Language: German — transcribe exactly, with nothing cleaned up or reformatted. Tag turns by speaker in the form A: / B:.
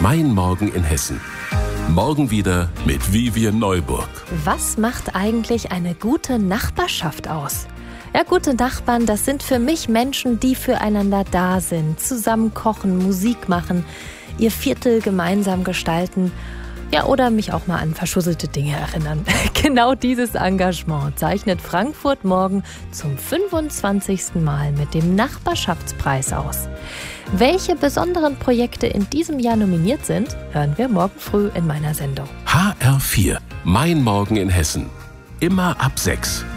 A: Mein Morgen in Hessen. Morgen wieder mit Vivian Neuburg.
B: Was macht eigentlich eine gute Nachbarschaft aus? Ja, gute Nachbarn, das sind für mich Menschen, die füreinander da sind, zusammen kochen, Musik machen, ihr Viertel gemeinsam gestalten. Ja, oder mich auch mal an verschusselte Dinge erinnern. Genau dieses Engagement zeichnet Frankfurt morgen zum fünfundzwanzigsten Mal mit dem Nachbarschaftspreis aus. Welche besonderen Projekte in diesem Jahr nominiert sind, hören wir morgen früh in meiner Sendung.
A: H R vier. Mein Morgen in Hessen. Immer ab sechs.